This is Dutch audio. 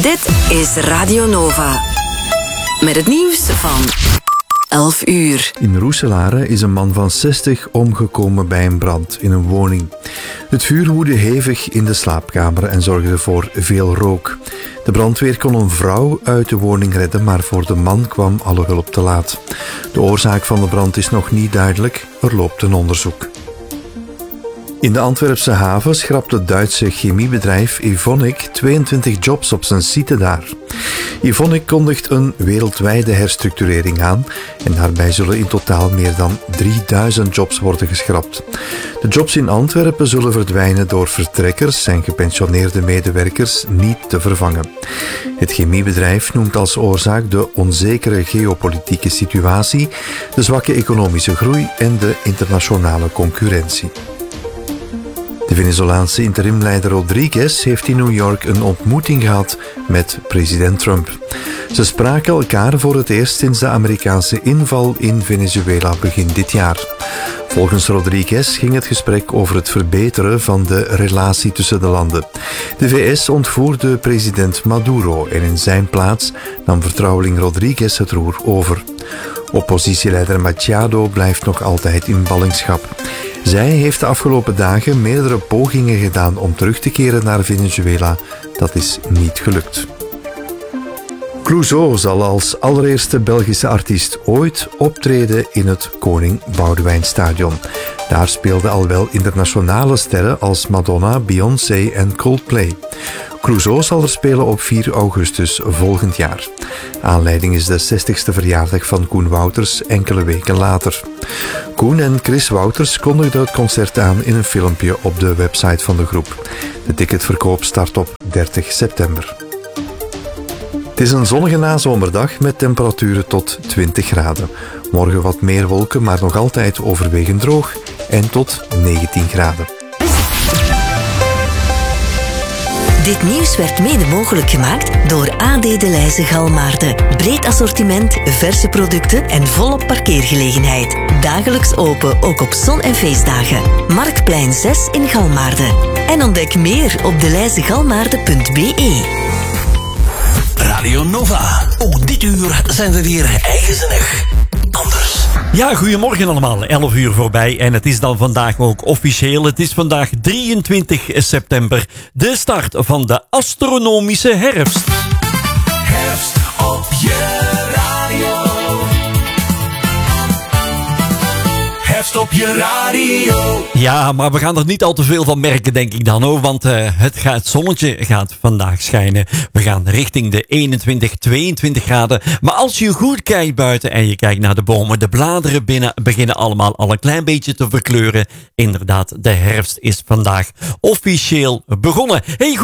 Dit is Radio Nova. Met het nieuws van 11 uur. In Roeselare is een man van 60 omgekomen bij een brand in een woning. Het vuur woedde hevig in de slaapkamer en zorgde voor veel rook. De brandweer kon een vrouw uit de woning redden, maar voor de man kwam alle hulp te laat. De oorzaak van de brand is nog niet duidelijk. Er loopt een onderzoek. In de Antwerpse haven schrapt het Duitse chemiebedrijf Evonik 22 jobs op zijn site daar. Evonik kondigt een wereldwijde herstructurering aan en daarbij zullen in totaal meer dan 3000 jobs worden geschrapt. De jobs in Antwerpen zullen verdwijnen door vertrekkers en gepensioneerde medewerkers niet te vervangen. Het chemiebedrijf noemt als oorzaak de onzekere geopolitieke situatie, de zwakke economische groei en de internationale concurrentie. De Venezolaanse interimleider Rodriguez heeft in New York een ontmoeting gehad met president Trump. Ze spraken elkaar voor het eerst sinds de Amerikaanse inval in Venezuela begin dit jaar. Volgens Rodriguez ging het gesprek over het verbeteren van de relatie tussen de landen. De VS ontvoerde president Maduro en in zijn plaats nam vertrouweling Rodriguez het roer over. Oppositieleider Machado blijft nog altijd in ballingschap. Zij heeft de afgelopen dagen meerdere pogingen gedaan om terug te keren naar Venezuela. Dat is niet gelukt. Clouseau zal als allereerste Belgische artiest ooit optreden in het Koning Boudewijnstadion. Daar speelden al wel internationale sterren als Madonna, Beyoncé en Coldplay. Clouseau zal er spelen op 4 augustus volgend jaar. Aanleiding is de 60ste verjaardag van Koen Wouters enkele weken later. Koen en Chris Wouters kondigden het concert aan in een filmpje op de website van de groep. De ticketverkoop start op 30 september. Het is een zonnige nazomerdag met temperaturen tot 20 graden. Morgen wat meer wolken, maar nog altijd overwegend droog en tot 19 graden. Dit nieuws werd mede mogelijk gemaakt door AD De Leize Galmaarden. Breed assortiment, verse producten en volop parkeergelegenheid. Dagelijks open, ook op zon- en feestdagen. Marktplein 6 in Galmaarden. En ontdek meer op deleizegalmaarden.be. Radio Nova. Ook dit uur zijn we weer eigenzinnig anders. Ja, goedemorgen allemaal. 11 uur voorbij en het is dan vandaag ook officieel. Het is vandaag 23 september. De start van de astronomische herfst. Herfst op je radio. Herfst op je radio. Ja, maar we gaan er niet al te veel van merken, denk ik dan hoor. Want het zonnetje gaat vandaag schijnen. We gaan richting de 21, 22 graden. Maar als je goed kijkt buiten en je kijkt naar de bomen, de bladeren beginnen allemaal al een klein beetje te verkleuren. Inderdaad, de herfst is vandaag officieel begonnen. Hey, goed.